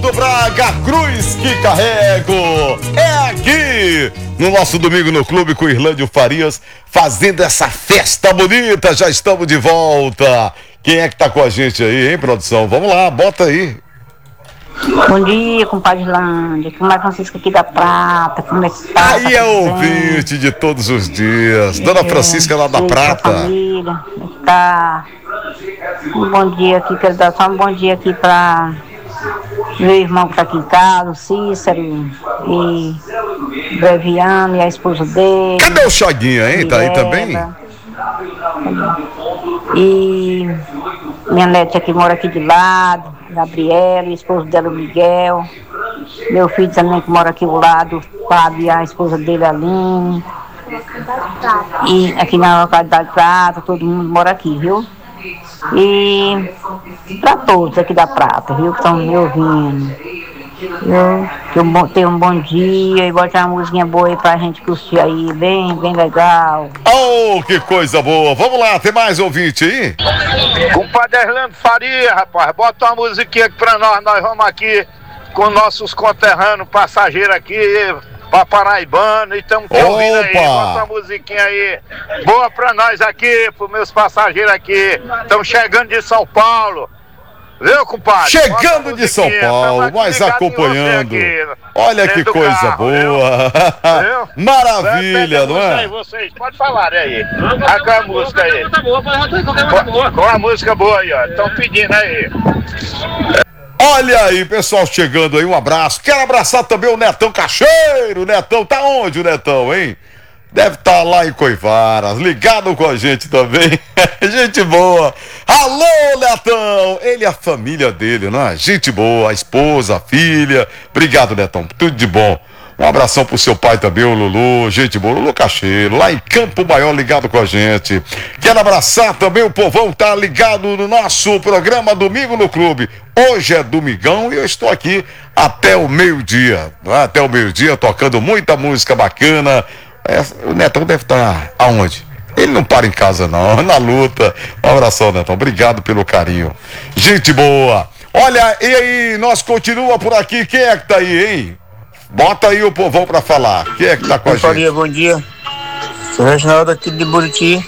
Ronaldo Braga, cruz que carrego. É aqui, no nosso Domingo no Clube com Irlândio Farias, fazendo essa festa bonita. Já estamos de volta. Quem é que tá com a gente aí, hein, produção? Vamos lá, bota aí. Bom dia, compadre Irlândia. Aqui é o Francisco aqui da Prata. Como é que tá? Aí é ouvinte de todos os dias. Dona Francisca lá da Prata. Família, como é que tá? Um bom dia aqui, quero dar só um bom dia aqui pra meu irmão que tá aqui em casa, o Cícero e o Breviano e a esposa dele. Cadê o Chaguinha, hein? Tá aí também? E minha neta que mora aqui de lado, Gabriela, e o esposo dela, o Miguel. Meu filho também que mora aqui do lado, o Fábio e a esposa dele, a Aline. E aqui na localidade Prata, todo mundo mora aqui, viu? E para todos aqui da Prata, viu? Que estão me ouvindo. Eu tenho um bom dia e bote uma musiquinha boa aí pra gente curtir aí, bem legal. Oh, que coisa boa! Vamos lá, tem mais ouvinte aí? Compadre Irlândio Faria, rapaz, bota uma musiquinha aqui pra nós vamos aqui com nossos conterrâneos passageiros aqui, pra Paraibano, e estamos te ouvindo aí, bota uma musiquinha aí, boa pra nós aqui, pros meus passageiros aqui, estamos chegando de São Paulo. Viu, compadre? Chegando de São Paulo, mas acompanhando. Olha que coisa carro, boa. Viu? Maravilha, não é? Aí, vocês, pode falar aí. Com a música aí. Com a música boa aí, ó. Estão pedindo aí. Olha aí, pessoal chegando aí, um abraço. Quero abraçar também o Netão Cacheiro. Netão, tá onde o Netão, hein? Deve estar lá em Coivaras, ligado com a gente também. Gente boa. Alô, Netão. Ele e a família dele, não é? Gente boa, a esposa, a filha. Obrigado, Netão. Tudo de bom. Um abração pro seu pai também, o Lulu. Gente boa, Lulu Cacheiro, lá em Campo Maior, ligado com a gente. Quero abraçar também o povão que tá ligado no nosso programa Domingo no Clube. Hoje é domingão e eu estou aqui até o meio-dia. Até o meio-dia, tocando muita música bacana. O Netão deve estar aonde? Ele não para em casa não, na luta. Um abração, Netão, obrigado pelo carinho. Gente boa. Olha, e aí, nós continua por aqui. Quem é que tá aí, hein? Bota aí o povão pra falar. Quem é que tá com a gente? Bom dia. Sou Reginaldo aqui de Buriti.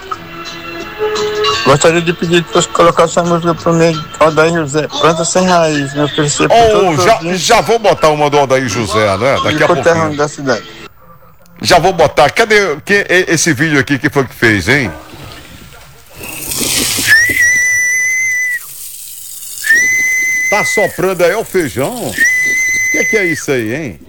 Gostaria de pedir para você colocar essa música para mim, Odair José, Planta Sem Raiz, me oferecer para todos. Já vou botar uma do Odair José, né? Daqui a pouquinho. Da cidade. Já vou botar. Cadê esse vídeo aqui que foi que fez, hein? Tá soprando aí o feijão? O que é isso aí, hein?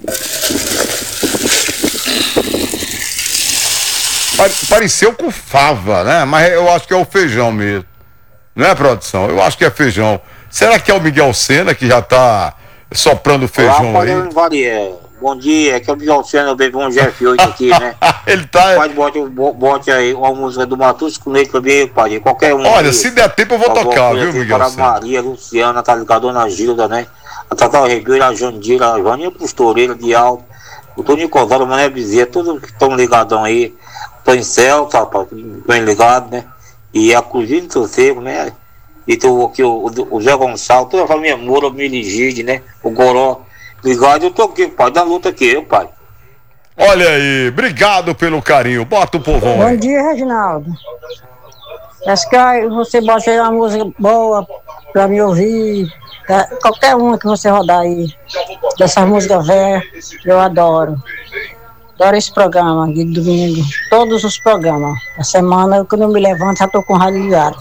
Pareceu com fava, né? Mas eu acho que é o feijão mesmo. Não é, produção? Eu acho que é feijão. Será que é o Miguel Sena que já tá soprando feijão aí? Bom dia, aqui é o Miguel Sena, eu bebi um GF8 aqui, né? Ele tá... Bote aí uma música do Matheus com leite pra mim, pai. Qualquer um. Olha, aí, se der tempo eu vou tocar, viu, Miguel para Sena? Maria, Luciana, tá ligado? Dona Gilda, né? A Tata Ribeiro, a Jandira, a Joaninha Costureira de Alto, o Tony Cosado, o Mané Bezerra, todos que estão ligadão aí. Tô em céu, tá, bem ligado, né? E a Cozinha do Sossego, né? E tem aqui o Zé Gonçalves, toda a família Moura, o Miligide, né? O Goró. Ligado, eu tô aqui, pai, da luta aqui, pai. Olha aí, obrigado pelo carinho. Bota o povão aí. Bom dia, Reginaldo. Acho que você bota aí uma música boa pra me ouvir. Qualquer uma que você rodar aí. Dessas músicas velhas, eu adoro. Adoro esse programa de domingo. Todos os programas. A semana, quando eu me levanto, já tô com o rádio ligado.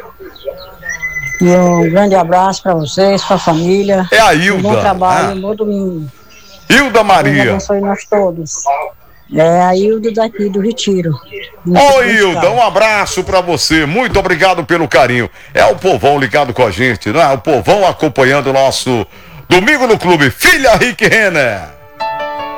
E um grande abraço para vocês, para a família. É a Hilda. Um bom trabalho, um bom domingo. Hilda Maria. Deus abençoe nós todos. É a Hilda daqui do Retiro. Ô Hilda, um abraço para você. Muito obrigado pelo carinho. É o povão ligado com a gente, não é? O povão acompanhando o nosso Domingo no Clube. Filha Rick Renner.